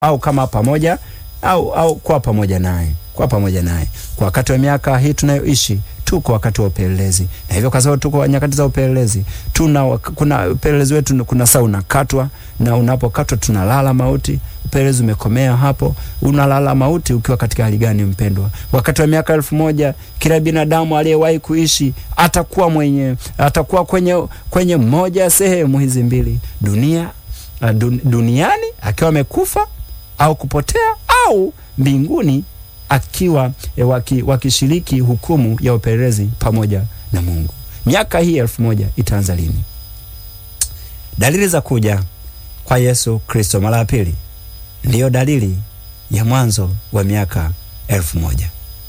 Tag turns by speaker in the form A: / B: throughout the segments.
A: au kama pamoja au kwa pamoja naye, kwa pamoja naye. Kwa wakati wa miaka hii tunayoishi, tuko wakati wa upelelezi. Na hivyo kwa sababu tuko nyakati za upelelezi, kuna upelelezi wetu, kuna saa unakatwa, na unapokatwa tunalala mauti. Upelelezi umekomea hapo. Unalala mauti ukiwa katika hali gani, mpendwa? Wakati wa miaka 1000 kila binadamu aliyewahi kuishi atakuwa kwenye moja ya sehemu hizi mbili, duniani akiwa amekufa au kupotea, au mbinguni akiwa wakishiriki hukumu ya upelelezi pamoja na Mungu. Miaka hii 1000 itaanza lini? Dalili za kuja kwa Yesu Kristo mara ya pili ndiyo dalili ya mwanzo wa miaka 1000.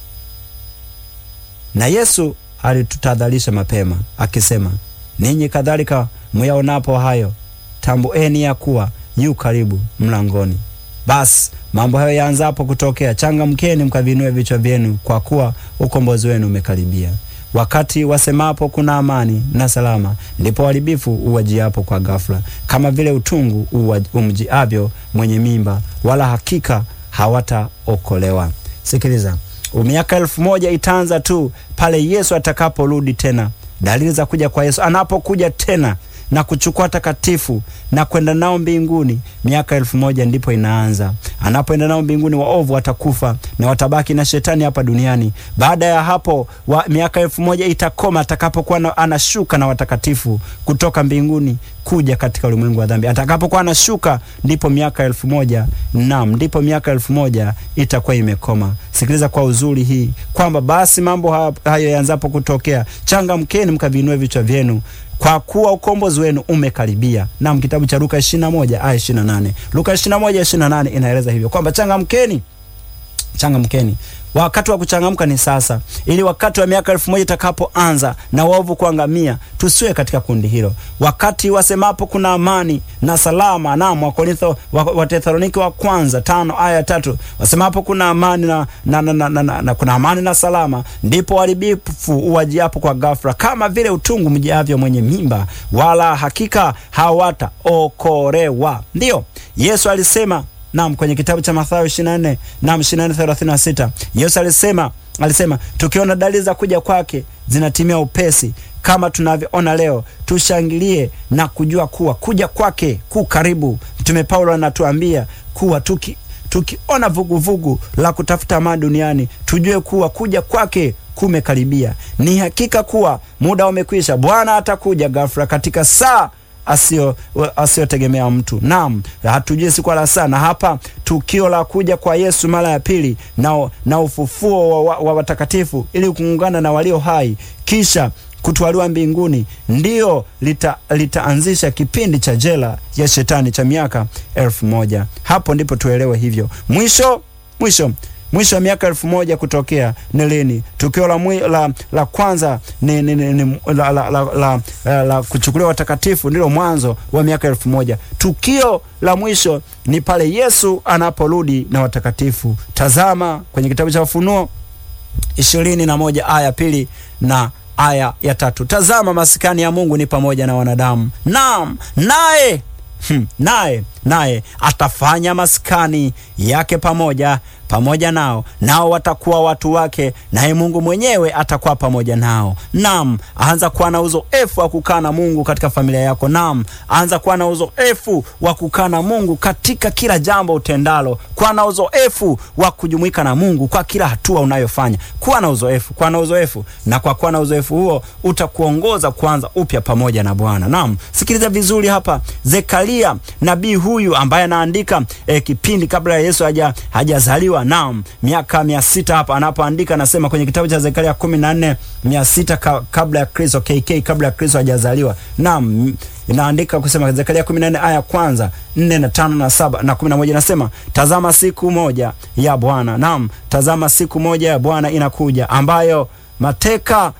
A: Na Yesu alitutahadharisha mapema akisema, ninyi kadhalika myaonapo hayo, tambueni ya kuwa yu karibu mlangoni. Basi mambo hayo yaanzapo kutokea, changamkeni mkavinue vichwa vyenu, kwa kuwa ukombozi wenu umekaribia. Wakati wasemapo kuna amani na salama, ndipo uharibifu uwajiapo kwa ghafla, kama vile utungu umjiavyo mwenye mimba, wala hakika hawataokolewa. Sikiliza, miaka 1000 itaanza tu pale Yesu atakaporudi tena. Dalili za kuja kwa Yesu, anapokuja tena na kuchukua takatifu na kwenda nao mbinguni, miaka 1000 ndipo inaanza. Anapoenda nao mbinguni, waovu watakufa na watabaki na shetani hapa duniani. Baada ya hapo miaka 1000 itakoma atakapokuwa anashuka na watakatifu kutoka mbinguni kuja katika ulimwengu wa dhambi. Atakapokuwa anashuka, ndipo miaka 1000, ndipo miaka 1000 itakuwa imekoma. Sikiliza kwa uzuri hii kwamba basi mambo hayo yaanzapo kutokea, changamkeni mkavinue vichwa vyenu, kwa kuwa ukombozi wenu umekaribia. Na kitabu cha Luka 21 aya 28. Luka 21:28 inaeleza hivyo kwamba changamkeni. Wakati wa kuchangamka ni sasa, ili wakati wa miaka 1000 itakapoanza na waovu kuangamia, tusiwe katika kundi hilo. Wakati wasemapo kuna amani na salama, na Wathesalonike wa kwanza 5 aya 3, wasemapo kuna amani na kuna amani na salama, ndipo uharibifu uwajiapo kwa ghafla, kama vile utungu mjiavyo mwenye mimba, wala hakika hawataokolewa. Ndio Yesu alisema kwenye kitabu cha Mathayo 24 24:36, Yesu alisema tukiona dalili za kuja kwake zinatimia upesi kama tunavyoona leo, tushangilie na kujua kuwa kuja kwake karibu. Mtume Paulo anatuambia kuwa tukiona vuguvugu la kutafuta amani duniani, tujue kuwa kuja kwake kumekaribia. Ni hakika kuwa muda umekwisha. Bwana atakuja ghafla katika saa asiyotegemea mtu. Hatujui siku wala saa. Na hapa tukio la kuja kwa Yesu mara ya pili na ufufuo wa watakatifu ili kuungana na walio hai kisha kutwaliwa mbinguni, ndio litaanzisha kipindi cha jela ya shetani cha miaka 1000. Hapo ndipo tuelewe hivyo. Mwisho wa miaka 1000 kutokea ni lini? Tukio la kwanza la kuchukuliwa watakatifu ndilo mwanzo wa miaka 1000. Tukio la mwisho ni pale Yesu anaporudi na watakatifu. Tazama kwenye kitabu cha Ufunuo 21 aya 2 na aya ya 3. Tazama, maskani ya Mungu ni pamoja na wanadamu. Naye atafanya maskani yake pamoja nao watakuwa watu wake, naye Mungu mwenyewe atakuwa pamoja nao. Anza kuwa na uzoefu wa kukaa na Mungu katika familia yako. Anza kuwa na uzoefu wa kukaa na Mungu katika kila jambo utendalo. Kuwa na uzoefu wa kujumuika na Mungu kwa kila hatua unayofanya. Kuwa na uzoefu, na kwa kuwa na uzoefu huo utakuongoza kuanza upya pamoja na Bwana. Sikiliza vizuri hapa. Zekaria nabii huyu ambaye anaandika kipindi kabla ya Yesu hajazaliwa, miaka 600 hapa anapoandika, nasema kwenye kitabu cha Zekaria 14:600 kabla ya Kristo, kabla ya Kristo hajazaliwa. Inaandika kusema Zekaria 14 aya kwanza 4 na 5 na 7 na 11, nasema tazama siku moja ya Bwana, tazama siku moja ya Bwana inakuja, ambayo mateka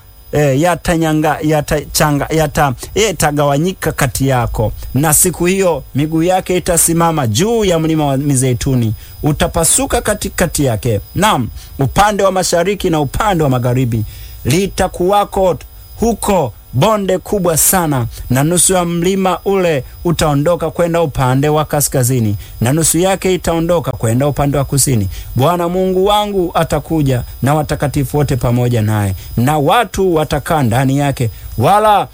A: yatagawanyika kati yako, na siku hiyo miguu yake itasimama juu ya mlima wa Mizeituni, utapasuka katikati yake, upande wa mashariki na upande wa magharibi. Litakuwako huko bonde kubwa sana, na nusu ya mlima ule utaondoka kwenda upande wa kaskazini, na nusu yake itaondoka kwenda upande wa kusini. Bwana Mungu wangu atakuja na watakatifu wote pamoja naye, na watu watakaa ndani yake, wala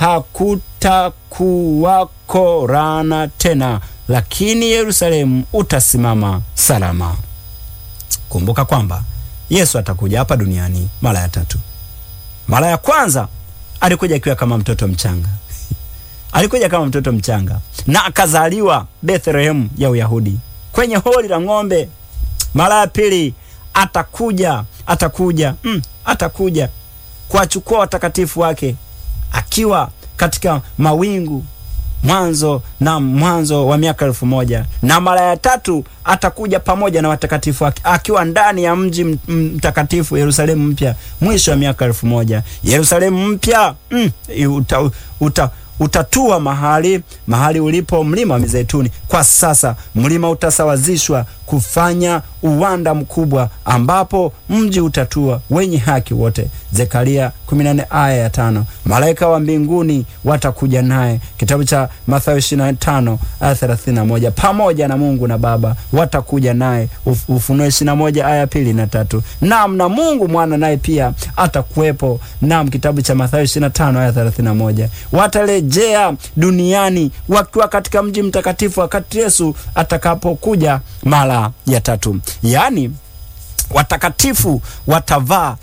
A: hakutakuwako laana tena, lakini Yerusalemu utasimama salama. Kumbuka kwamba Yesu atakuja hapa duniani mara ya tatu. Mara ya kwanza alikuja akiwa kama mtoto mchanga. Alikuja kama mtoto mchanga na akazaliwa Bethlehem ya Uyahudi kwenye hori la ng'ombe. Mara ya pili atakuja kuwachukua watakatifu wake akiwa katika mawingu mwanzo wa miaka 1000, na mara ya tatu atakuja pamoja na watakatifu wake akiwa ndani ya mji mtakatifu Yerusalemu mpya mwisho wa miaka 1000. Yerusalemu mpya utatua mahali ulipo mlima wa Mizeituni. Kwa sasa mlima utasawazishwa kufanya uwanda mkubwa ambapo mji utatua wenye haki wote. Zekaria 14 aya ya 5. Malaika wa mbinguni watakuja naye. Kitabu cha Mathayo 25 aya 31. Pamoja na Mungu na Baba watakuja naye. Ufunuo 21 aya 2 na 3. Naam, na Mungu Mwana naye pia atakuwepo. Naam, kitabu cha Mathayo 25 aya 31. Watarejea duniani wakiwa katika mji mtakatifu wakati Yesu atakapokuja mara ya tatu. Yaani watakatifu watavaa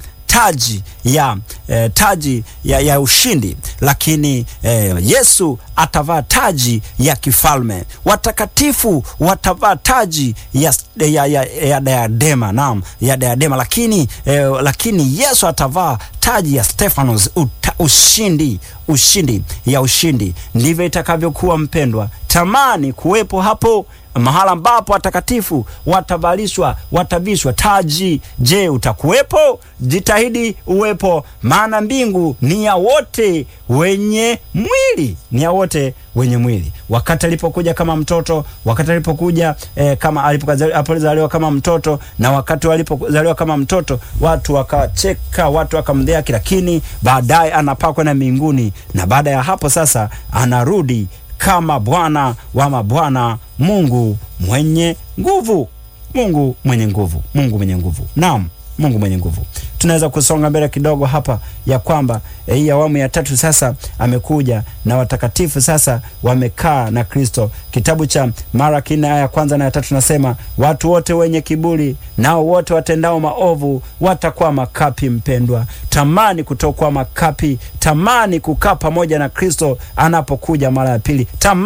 A: taji ya ushindi, lakini Yesu atavaa taji ya kifalme. Watakatifu watavaa taji ya diadema, naam, ya diadema, lakini Yesu atavaa taji ya Stefanos, ushindi. Ndivyo itakavyokuwa, mpendwa. Tamani kuwepo hapo mahala ambapo watakatifu watavishwa taji. Je, utakuwepo? Jitahidi uwepo, maana mbingu ni ya wote wenye mwili, Wakati alipokuja kama mtoto, wakati alipokuja alipozaliwa kama mtoto, na wakati alipozaliwa kama mtoto watu wakacheka, watu wakamdhihaki, lakini baadaye anapakwa na mbinguni, na baada ya hapo sasa anarudi kama Bwana wa mabwana, Mungu mwenye nguvu. Naam, Mungu mwenye nguvu. Tunaweza kusonga mbele kidogo hapa ya kwamba hii awamu ya tatu sasa amekuja na watakatifu sasa wamekaa na Kristo. Kitabu cha Malaki 4 aya ya 1 na ya 3 nasema, watu wote wenye kiburi nao wote watendao maovu watakuwa makapi. Mpendwa, tamani kutokuwa makapi, tamani kukaa pamoja na Kristo anapokuja mara ya pili.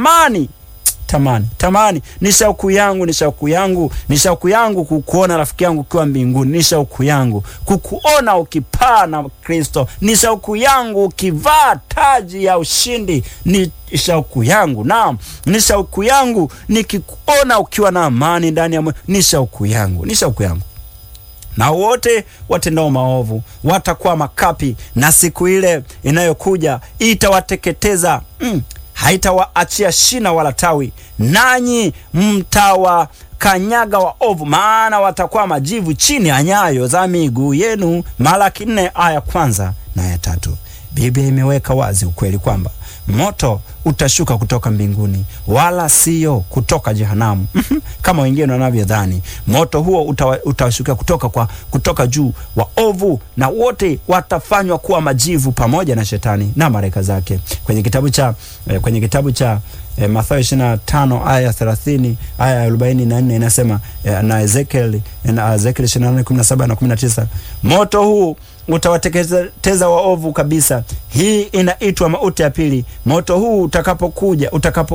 A: Tamani. Ni shauku yangu kukuona rafiki yangu ukiwa mbinguni. Ni shauku yangu kukuona ukipaa na Kristo. Ni shauku yangu ukivaa taji ya ushindi. Ni shauku yangu. Naam, ni shauku yangu nikikuona ukiwa na amani ndani ya moyo. Ni shauku yangu. Na wote watendao maovu watakuwa makapi, na siku ile inayokuja itawateketeza. Haitawaachia shina wala tawi, nanyi mtawakanyaga waovu, maana watakuwa majivu chini ya nyayo za miguu yenu. Malaki 4 aya 1 na ya 3. Biblia imeweka wazi ukweli kwamba moto utashuka kutoka mbinguni, wala sio kutoka jehanamu kama wengine wanavyodhani. Moto huo utashuka kutoka juu. Waovu na wote watafanywa kuwa majivu pamoja na shetani na malaika zake. Kwenye kitabu cha Mathayo 25 aya 30 aya 44 inasema, na Ezekiel 24:17 na 19, moto huu utawateketeza waovu kabisa. Hii inaitwa mauti ya pili. Moto huu utakapokuja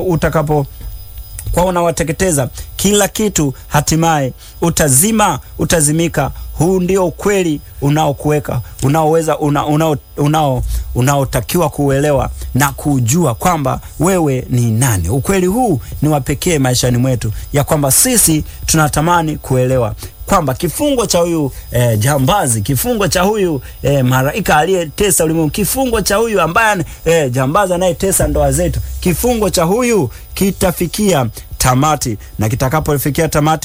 A: kwa unawateketeza kila kitu, hatimaye utazimika. Huu ndio ukweli unaotakiwa kuelewa na kujua kwamba wewe ni nani. Ukweli huu ni wa pekee maishani mwetu, ya kwamba sisi tunatamani kuelewa kwamba kifungo cha huyu jambazi, kifungo cha huyu malaika aliyetesa ulimwengu, kifungo cha huyu ambaye jambazi anayetesa ndoa zetu, kifungo cha huyu kitafikia tamati. Na kitakapofikia tamati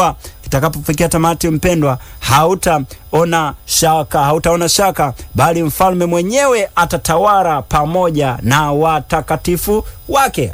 A: mpendwa, hautaona shaka, bali mfalme mwenyewe atatawala pamoja na watakatifu wake,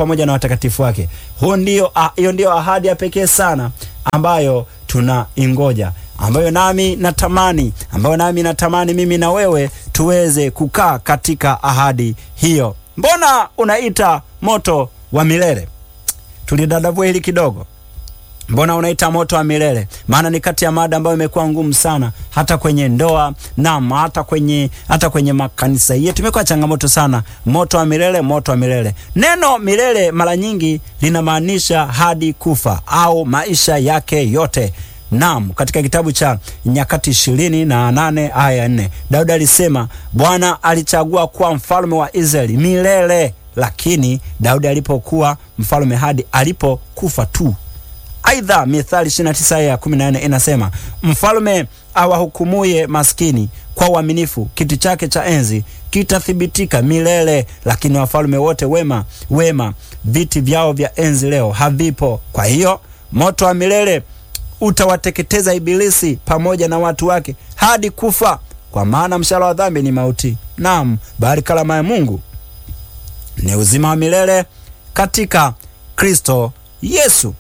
A: Hiyo ndio ahadi ya pekee sana ambayo tunaingoja, ambayo nami natamani mimi na wewe tuweze kukaa katika ahadi hiyo. Mbona unaita moto wa milele? Tulidadavua hili kidogo. Mbona unaita moto wa milele? Maana ni kati ya mada ambayo imekuwa ngumu sana, hata kwenye ndoa na hata kwenye makanisa yetu imekuwa changamoto sana. Moto wa milele. Neno milele mara nyingi linamaanisha hadi kufa au maisha yake yote. Naam, katika kitabu cha Nyakati 28 aya 4, Daudi alisema Bwana alichagua kuwa mfalme wa Israeli milele, lakini Daudi alipokuwa mfalme hadi alipokufa tu. Aidha, Mithali 29 aya 14 inasema mfalme awahukumuye maskini kwa uaminifu, kiti chake cha enzi kitathibitika milele. Lakini wafalme wote wema, viti vyao vya enzi leo havipo. Kwa hiyo moto wa milele utawateketeza Ibilisi pamoja na watu wake hadi kufa, kwa maana mshahara wa dhambi ni mauti. Naam, bali karama ya Mungu ni uzima wa milele katika Kristo Yesu.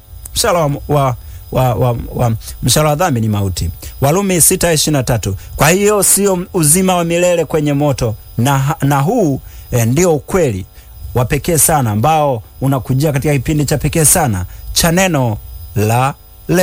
A: Mshahara wa dhambi ni mauti. Warumi 6:23. Kwa hiyo sio uzima wa milele kwenye moto, na huu ndio ukweli wa pekee sana ambao unakujia katika kipindi cha pekee sana cha neno la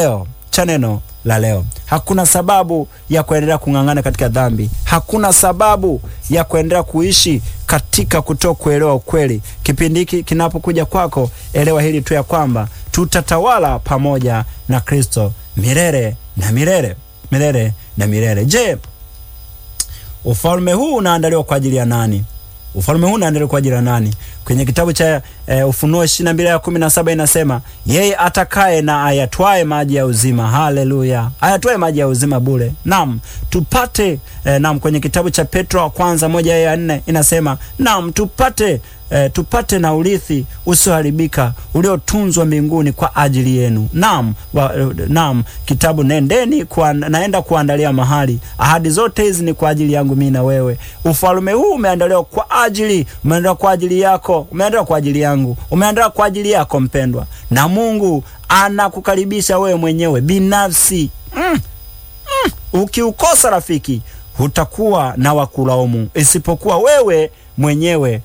A: leo. Hakuna sababu ya kuendelea kung'ang'ana katika dhambi. Hakuna sababu ya kuendelea kuishi katika kutokuelewa ukweli. Kipindi hiki kinapokuja kwako, elewa hili tu ya kwamba tutatawala pamoja na Kristo milele na milele. Je, ufalme huu unaandaliwa kwa ajili ya nani? Kwenye kitabu cha Ufunuo 22:17 inasema yeye atakaye na ayatwae maji ya uzima. Haleluya, ayatwae maji ya uzima bure. Naam, tupate kwenye kitabu cha Petro wa kwanza 1:4 inasema tupate na urithi usioharibika uliotunzwa mbinguni kwa ajili yenu. Kitabu naenda kuandalia mahali. Ahadi zote hizi ni kwa ajili yangu mimi na wewe. Ufalme huu umeandaliwa kwa ajili yako, umeandaliwa kwa ajili yangu, umeandaliwa kwa ajili yako mpendwa. Na Mungu anakukaribisha wewe mwenyewe binafsi. Ukiukosa rafiki, hutakuwa na wakulaumu, isipokuwa wewe mwenyewe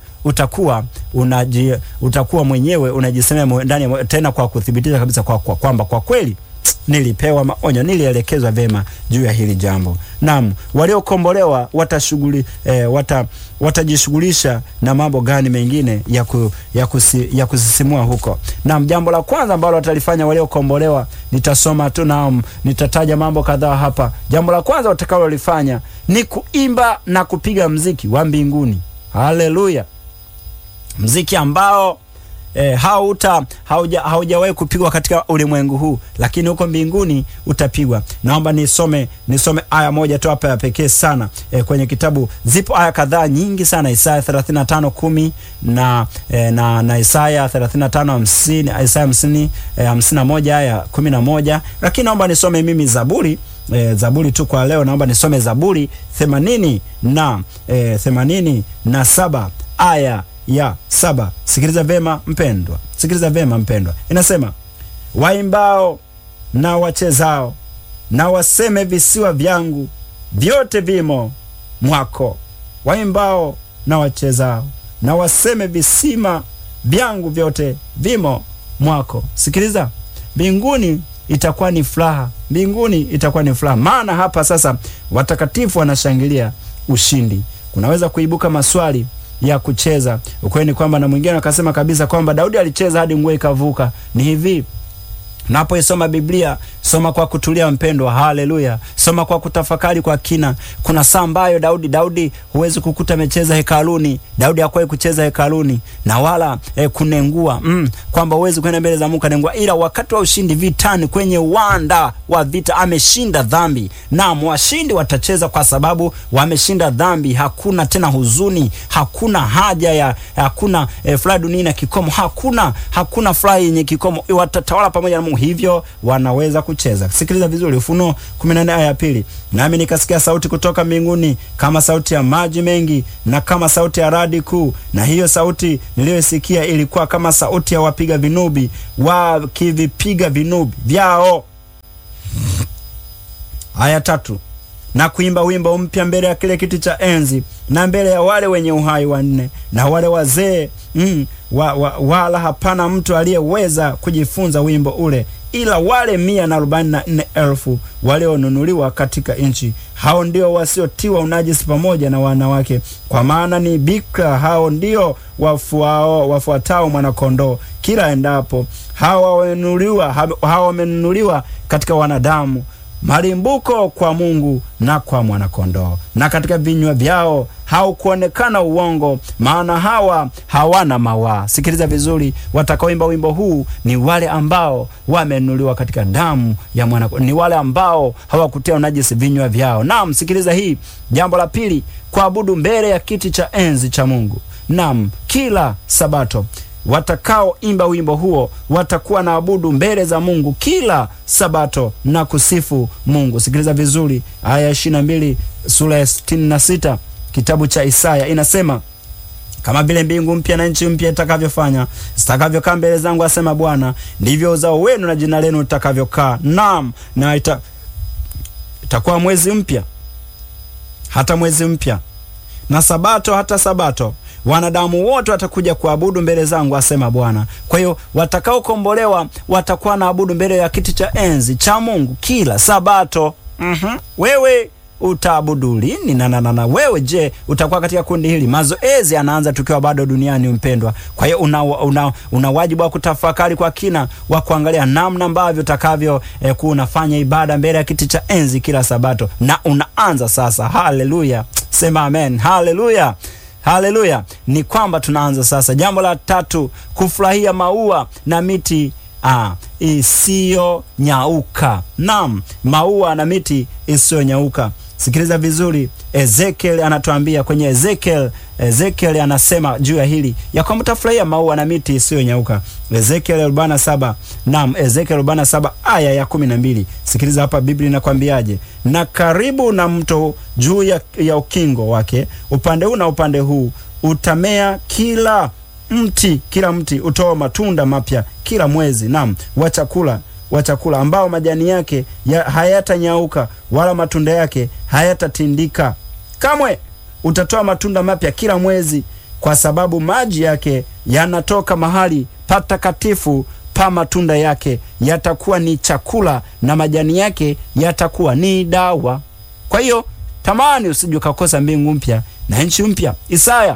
A: utakuwa mwenyewe unajisemea ndani, tena kwa kuthibitisha kabisa kwamba kwa kweli nilipewa maonyo, nilielekezwa vema juu ya hili jambo. Naam, waliokombolewa watajishughulisha na mambo gani mengine ya kusisimua huko? Naam, jambo la kwanza ambalo watalifanya waliokombolewa, nitasoma tu, naam, nitataja mambo kadhaa hapa. Jambo la kwanza watakalolifanya ni kuimba na kupiga mziki wa mbinguni. Haleluya. Mziki ambao haujawahi kupigwa katika ulimwengu huu, lakini huko mbinguni utapigwa. Naomba nisome aya moja tu hapa ya pekee sana kwenye kitabu. Zipo aya kadhaa nyingi sana, Isaya 35:10 na Isaya 35:50, Isaya 51 aya 11. Lakini naomba nisome mimi Zaburi tu kwa leo. Naomba nisome Zaburi 87 aya ya 7. Sikiliza vema mpendwa. Inasema, waimbao na wachezao na waseme visiwa vyangu vyote vimo mwako. Waimbao na wachezao na waseme visima vyangu vyote vimo mwako. Sikiliza, mbinguni itakuwa ni furaha. Maana hapa sasa watakatifu wanashangilia ushindi. Kunaweza kuibuka maswali ya kucheza. Ukweli ni kwamba na mwingine akasema kabisa kwamba Daudi alicheza hadi nguo ikavuka. Ni hivi, Unapoisoma Biblia, soma kwa kutulia mpendwa. Haleluya. Soma kwa kutafakari kwa kina. Kuna saa ambayo Daudi huwezi kukuta amecheza hekaluni. Daudi hakuwahi kucheza hekaluni na wala kunengua. Kwamba huwezi kwenda mbele za Mungu kanengua, ila wakati wa ushindi vitani, kwenye uwanda wa vita ameshinda dhambi. Naam, washindi watacheza kwa sababu wameshinda dhambi. Hakuna tena huzuni, hakuna haja ya hakuna furaha dunia na kikomo. Hakuna furaha yenye kikomo. Watatawala pamoja na Mungu, hivyo wanaweza kucheza. Sikiliza vizuri, Ufunuo 14 aya ya 2. Nami nikasikia sauti kutoka mbinguni kama sauti ya maji mengi na kama sauti ya radi kuu, na hiyo sauti niliyosikia ilikuwa kama sauti ya wapiga vinubi wakivipiga vinubi vyao. Aya 3. Na kuimba wimbo mpya mbele ya kile kiti cha enzi na mbele ya wale wenye uhai wanne na wale wazee, wala hapana mtu aliyeweza kujifunza wimbo ule ila wale 144,000 walionunuliwa katika nchi. Hao ndio wasiotiwa unajisi pamoja na wanawake, kwa maana ni bikira. Hao ndio wafuatao mwanakondoo kila endapo. Hao wamenunuliwa katika wanadamu malimbuko kwa Mungu na kwa mwanakondoo, na katika vinywa vyao haukuonekana uongo, maana hawa hawana mawaa. Sikiliza vizuri, watakaoimba wimbo huu ni wale ambao wamenunuliwa katika damu ya mwanakondoo, ni wale ambao hawakutia unajisi vinywa vyao. Naam, sikiliza hii. Jambo la pili, kuabudu mbele ya kiti cha enzi cha Mungu. Naam, kila Sabato watakao imba wimbo huo watakuwa na abudu mbele za Mungu kila Sabato na kusifu Mungu. Sikiliza vizuri, aya 22 sura ya 66 kitabu cha Isaya inasema, kama vile mbingu mpya na nchi mpya zitakavyokaa mbele zangu, asema Bwana, ndivyo uzao wenu na jina lenu litakavyokaa. Naam, na itakuwa mwezi mpya hata mwezi mpya, na Sabato hata Sabato. Wanadamu wote watakuja kuabudu mbele zangu, asema Bwana. Kwa hiyo watakaokombolewa watakuwa na abudu mbele ya kiti cha enzi cha Mungu kila Sabato. Wewe utaabudu lini? Na wewe je, utakuwa katika kundi hili? Mazoezi yanaanza tukiwa bado duniani mpendwa. Kwa hiyo una wajibu wa kutafakari kwa kina, wa kuangalia namna ambavyo utakavyo unafanya ibada mbele ya kiti cha enzi kila Sabato, na unaanza sasa. Haleluya, sema amen. Haleluya. Haleluya. Ni kwamba tunaanza sasa. Jambo la tatu, kufurahia maua na miti isiyo nyauka. Naam, maua na miti isiyo nyauka. Sikiliza vizuri, Ezekiel anatuambia kwenye Ezekiel anasema juu ya hili ya kwamba tafurahia maua na miti isiyo nyauka. Ezekiel 47. Naam, Ezekiel 47 aya ya 12. Sikiliza hapa Biblia inakwambiaje. Na karibu na mto juu ya ukingo wake, upande huu na upande huu, utamea kila mti utoa matunda mapya kila mwezi. Naam, wa chakula ambao majani yake hayatanyauka wala matunda yake hayatatindika kamwe. Utatoa matunda mapya kila mwezi, kwa sababu maji yake yanatoka mahali patakatifu pa matunda yake yatakuwa ni chakula na majani yake yatakuwa ni dawa. Kwa hiyo tamani usije ukakosa mbingu mpya na nchi mpya. Isaya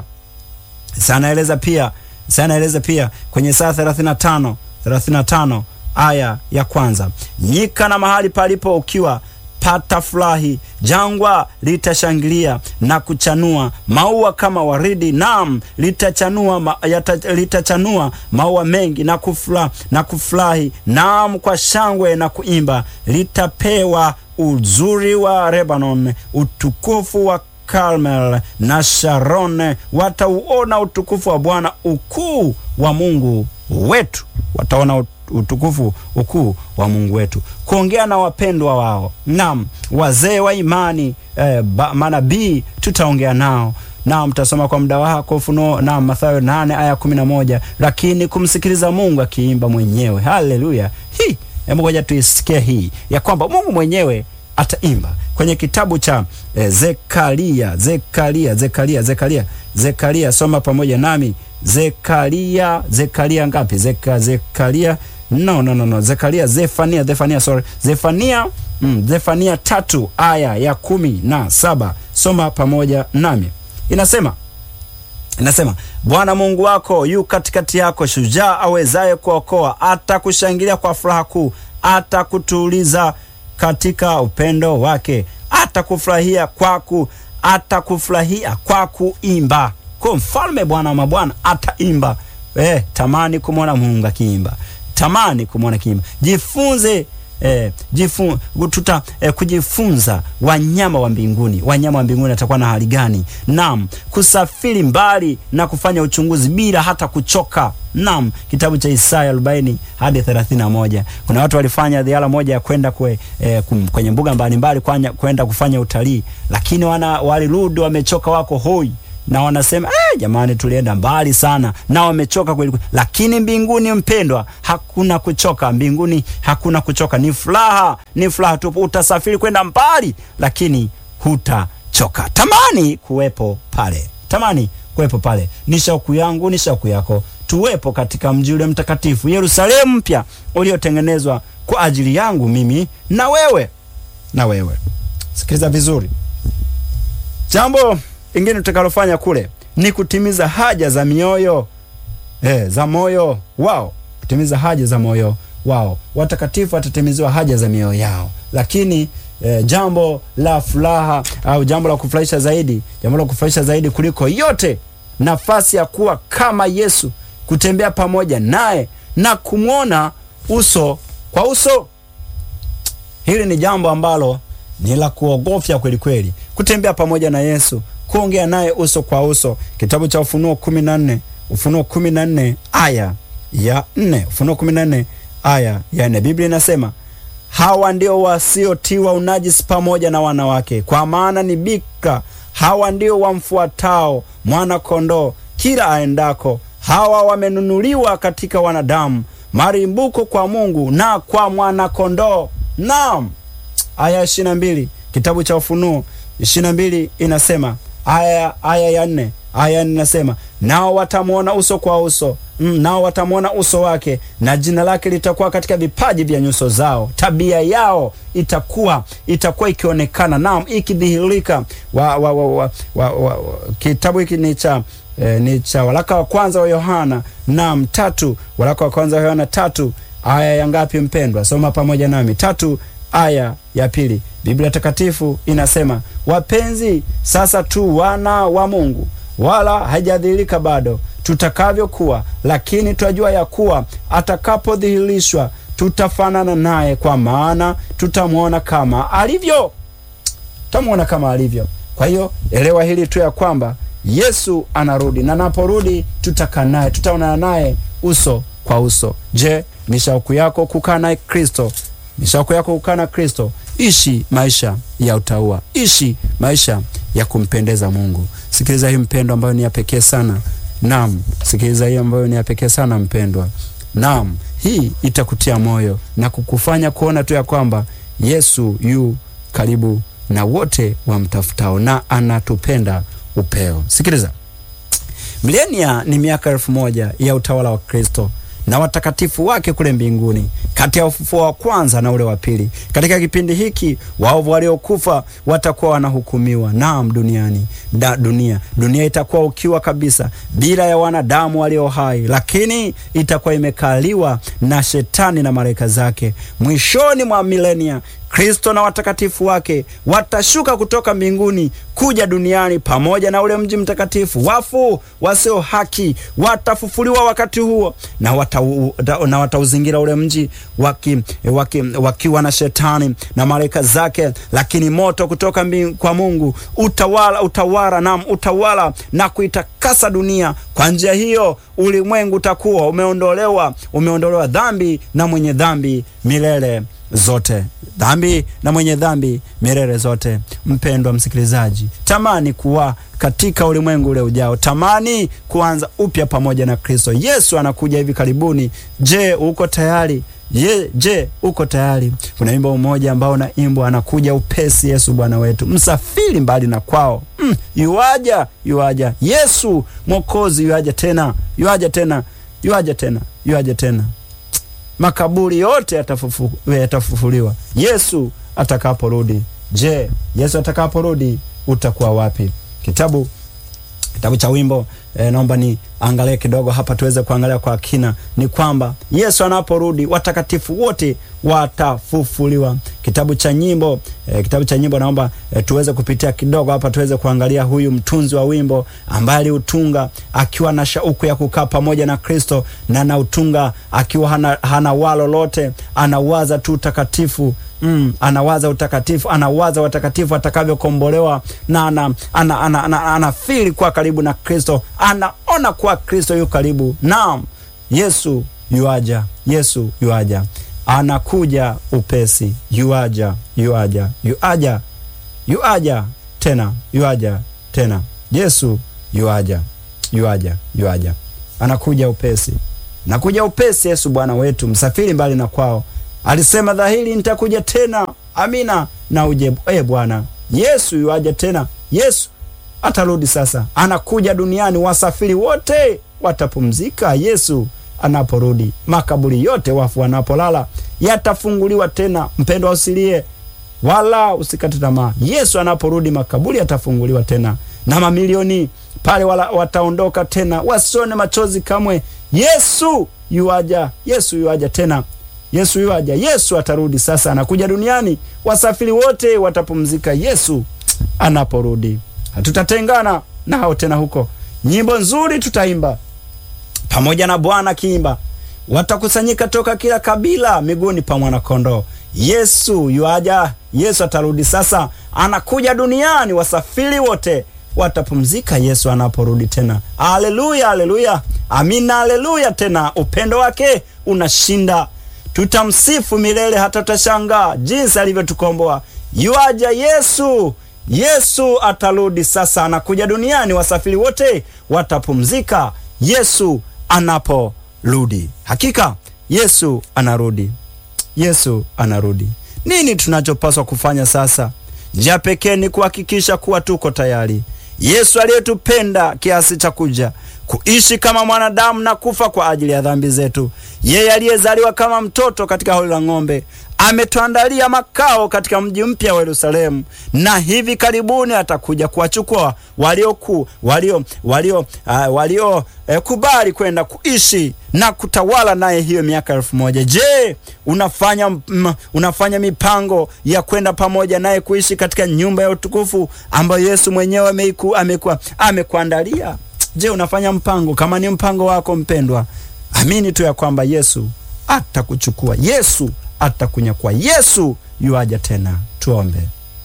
A: anaeleza pia kwenye Isaya 35 aya ya kwanza, nyika na mahali palipo ukiwa patafurahi, jangwa litashangilia na kuchanua maua kama waridi. Naam, litachanua maua mengi na kufurahi. Naam, kwa shangwe na kuimba. Litapewa uzuri wa Lebanon, utukufu wa Karmel na Sharon. Watauona utukufu wa Bwana, ukuu wa Mungu wetu. Wataona utukufu ukuu wa Mungu wetu. Kuongea na wapendwa wao. Naam, wazee wa imani, manabii tutaongea nao. Naam, mtasoma kwa muda wako Ufunuo na Mathayo 8 aya 11. Lakini kumsikiliza Mungu akiimba mwenyewe. Haleluya. Hebu ngoja tuisikie hii ya kwamba Mungu mwenyewe ataimba kwenye kitabu cha Zekaria. Soma pamoja nami. Zekaria ngapi? Zekaria Zefania 3 aya ya 17. Soma pamoja nami. Inasema, Inasema, Bwana Mungu wako yu katikati yako, shujaa awezaye kuokoa. Atakushangilia kwa furaha kuu, atakutuliza katika upendo wake, atakufurahia kwa kuimba. Kwa mfalme Bwana wa mabwana ataimba. Tamani kumwona Mungu akiimba. Tamani kumwona kiimba. Jifunze kujifunza wanyama wa mbinguni. Wanyama wa mbinguni atakuwa na hali gani? Naam, kusafiri mbali na kufanya uchunguzi bila hata kuchoka. Naam, kitabu cha Isaya 40 hadi 31. Kuna watu walifanya ziara moja ya kwenda kwenye mbuga mbalimbali kwenda kufanya utalii, lakini walirudi wamechoka, wako hoi na wanasema jamani, tulienda mbali sana na wamechoka kweli. Lakini mbinguni, mpendwa, hakuna kuchoka. Mbinguni hakuna kuchoka, ni furaha tu. Utasafiri kwenda mbali, lakini hutachoka. Tamani kuwepo pale. Ni shauku yangu, ni shauku yako, tuwepo katika mji ule mtakatifu, Yerusalemu mpya uliotengenezwa kwa ajili yangu mimi na wewe. Sikiliza vizuri. Jambo ingine tutakalofanya kule ni kutimiza haja za mioyo za moyo wao. Kutimiza haja za moyo wao. Watakatifu watatimiziwa haja za mioyo yao. Lakini jambo la furaha au jambo la kufurahisha zaidi kuliko yote, nafasi ya kuwa kama Yesu, kutembea pamoja naye na kumwona uso kwa uso. Hili ni jambo ambalo ni la kuogofya kweli kweli. Kutembea pamoja na Yesu, kuongea naye uso kwa uso. Kitabu cha Ufunuo 14 aya ya 4. Ufunuo 14 aya ya 4. Biblia inasema, hawa ndio wasiotiwa unajisi pamoja na wanawake, kwa maana ni bikira. Hawa ndio wamfuatao mwana kondoo kila aendako. Hawa wamenunuliwa katika wanadamu, marimbuko kwa Mungu na kwa mwana kondoo. Naam. Aya 22 kitabu cha Ufunuo 22 inasema, aya ya 4 inasema, nao watamwona uso kwa uso, nao watamwona uso wake, na jina lake litakuwa katika vipaji vya nyuso zao. Tabia yao itakuwa ikionekana, naam, ikidhihirika. Kitabu hiki ni cha waraka wa kwanza wa Yohana, naam, 3. Waraka wa kwanza wa Yohana 3 aya ya ngapi mpendwa? Soma pamoja nami. 3 aya ya 2. Biblia takatifu inasema, wapenzi, sasa tu wana wa Mungu, wala haijadhihirika bado tutakavyokuwa, lakini twajua ya kuwa atakapodhihirishwa tutafanana naye, kwa maana tutamwona kama alivyo. Kwa hiyo elewa hili tu, ya kwamba Yesu anarudi, na anaporudi tutakaa naye, tutaonana naye uso kwa uso. Je, ni shauku yako kukaa na Kristo? Ni shauku yako kukaa na Kristo? Ishi maisha ya utauwa, ishi maisha ya kumpendeza Mungu. Sikiliza hii mpendwa, ambayo ni ya pekee sana. Naam, sikiliza hii ambayo ni ya pekee sana mpendwa. Naam, hii itakutia moyo na kukufanya kuona tu ya kwamba Yesu yu karibu na wote wamtafutao, na anatupenda upeo. Sikiliza. Milenia ni miaka 1000 ya utawala wa Kristo na watakatifu wake kule mbinguni, kati ya ufufuo wa kwanza na ule wa pili. Katika kipindi hiki waovu waliokufa watakuwa wanahukumiwa. Naam, dunia itakuwa ukiwa kabisa, bila ya wanadamu walio hai, lakini itakuwa imekaliwa na Shetani na malaika zake. Mwishoni mwa milenia, Kristo na watakatifu wake watashuka kutoka mbinguni kuja duniani pamoja na ule mji mtakatifu. Wafu wasio haki watafufuliwa wakati huo, na watauzingira ule mji wakiwa na Shetani na malaika zake. Lakini moto kutoka kwa Mungu utawala na kuitakasa dunia. Kwa njia hiyo ulimwengu utakuwa umeondolewa dhambi na mwenye dhambi milele zote. Mpendwa msikilizaji, tamani kuwa katika ulimwengu ule ujao. Tamani kuanza upya pamoja na Kristo. Yesu anakuja hivi karibuni. Je, uko tayari? Je, uko tayari? Kuna wimbo mmoja ambao unaimbwa, anakuja upesi Yesu Bwana wetu, msafiri mbali na kwao. Yuaja Yesu Mwokozi, yuaja tena. Makaburi yote yatafufuliwa Yesu atakaporudi. Je, Yesu atakaporudi utakuwa wapi? Kitabu cha wimbo naomba ni angalie kidogo hapa tuweze kuangalia kwa kina, ni kwamba Yesu anaporudi watakatifu wote watafufuliwa. Kitabu cha Nyimbo naomba tuweze kupitia kidogo hapa tuweze kuangalia huyu mtunzi wa wimbo ambaye aliutunga akiwa na shauku ya kukaa pamoja na Kristo, na anautunga akiwa hana walo lote, anawaza tu utakatifu. Anawaza utakatifu, anawaza watakatifu atakavyokombolewa, na anafili kuwa karibu na Kristo, anaona kuwa Kristo yu karibu. Naam, Yesu yuaja, Yesu yuaja, anakuja upesi, yuaja tena, yuaja tena. Yesu yuaja, anakuja upesi, nakuja upesi. Yesu Bwana wetu, msafiri mbali na kwao, alisema dhahiri, nitakuja tena. Amina, na uje Bwana. Yesu yuaja tena, Yesu atarudi sasa, anakuja duniani, wasafiri wote watapumzika. Yesu anaporudi, makaburi yote, wafu wanapolala, yatafunguliwa tena. Mpendwa, usilie wala usikate tamaa. Yesu anaporudi, makaburi yatafunguliwa tena, na mamilioni pale wataondoka tena, wasione machozi kamwe. Yesu yuaja, Yesu yuaja tena, Yesu yuaja. Yesu atarudi sasa, anakuja duniani, wasafiri wote watapumzika. Yesu anaporudi, hatutatengana nao tena huko. Nyimbo nzuri tutaimba pamoja na Bwana kiimba, watakusanyika toka kila kabila miguuni pa mwana-kondoo. Yesu yuaja, Yesu atarudi sasa, anakuja duniani, wasafiri wote watapumzika. Yesu anaporudi tena. Haleluya, haleluya, amina, haleluya. Tena upendo wake unashinda, tutamsifu milele, hata tutashangaa jinsi alivyotukomboa. Yuaja Yesu, Yesu atarudi sasa, anakuja duniani, wasafiri wote watapumzika. Yesu anaporudi, hakika Yesu anarudi, Yesu anarudi. Nini tunachopaswa kufanya sasa? Njia pekee ni kuhakikisha kuwa tuko tayari. Yesu aliyetupenda kiasi cha kuja kuishi kama mwanadamu na kufa kwa ajili ya dhambi zetu, yeye aliyezaliwa kama mtoto katika hori la ng'ombe, ametuandalia makao katika mji mpya wa Yerusalemu, na hivi karibuni atakuja kuwachukua kubali kwenda kuishi na kutawala naye hiyo miaka 1000. Je, unafanya mipango ya kwenda pamoja naye kuishi katika nyumba ya utukufu ambayo Yesu mwenyewe amekuandalia? Je, unafanya mpango? Kama ni mpango wako mpendwa, amini tu ya kwamba Yesu atakuchukua, Yesu atakunyakua. Yesu yuaja tena. Tuombe.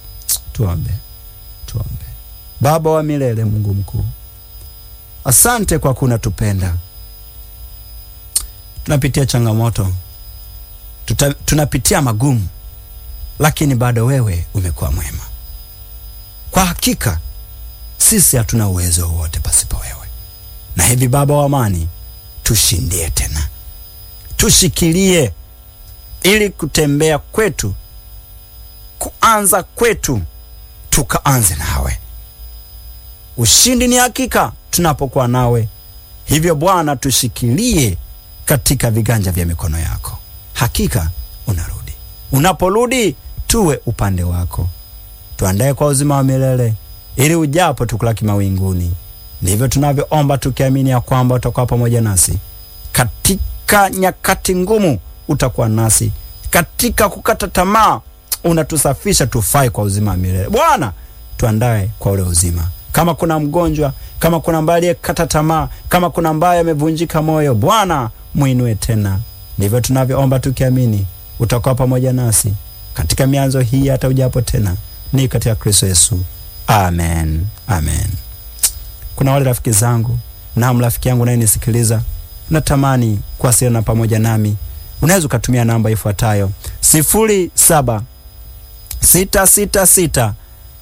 A: Baba wa milele, Mungu mkuu, asante kwa kunatupenda. Tunapitia changamoto, tunapitia magumu, lakini bado wewe umekuwa mwema. Kwa hakika sisi hatuna uwezo wowote pasipo wewe, na hivi Baba wa amani, tushindie tena, tushikilie, ili kutembea kwetu, kuanza kwetu, tukaanze nawe. Ushindi ni hakika tunapokuwa nawe. Hivyo Bwana, tushikilie katika viganja vya mikono yako. Hakika unarudi. Unaporudi, tuwe upande wako, tuandae kwa uzima wa milele, ili ujapo tukulaki mawinguni. Ndivyo tunavyoomba tukiamini ya kwamba utakuwa pamoja nasi katika nyakati ngumu. Utakuwa nasi katika kukata tamaa, unatusafisha tufai kwa uzima wa milele. Bwana, tuandae kwa ule uzima. Kama kuna mgonjwa, kama kuna ambaye aliyekata tamaa, kama kuna ambaye amevunjika moyo, Bwana muinue tena. Ndivyo tunavyoomba tukiamini utakuwa pamoja nasi katika mianzo hii hata ujapo tena. Ni katika Kristo Yesu. Amen. Amen. Kuna wale rafiki zangu na rafiki yangu naye nisikiliza, natamani kuwasiliana pamoja nami. Unaweza kutumia namba ifuatayo: 07-666-06-280.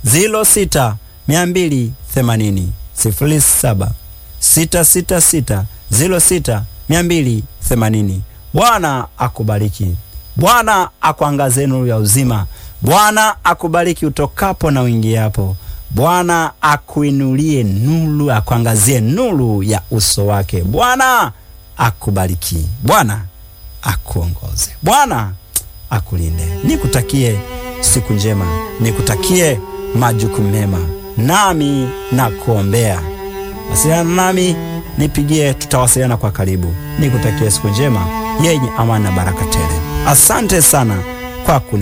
A: 07-666-06-280. Bwana akubariki. Bwana akuangazie nuru ya uzima. Bwana akubariki utokapo na uingiapo. Bwana akuinulie nuru, akuangazie nuru ya uso wake. Bwana akubariki. Bwana akuongoze. Bwana akulinde. Nikutakie siku njema, nikutakie majukumu mema, nami na kuombea wasiliana nami, nipigie, tutawasiliana kwa karibu. Nikutakia siku njema yenye amani na baraka tele. Asante sana kwa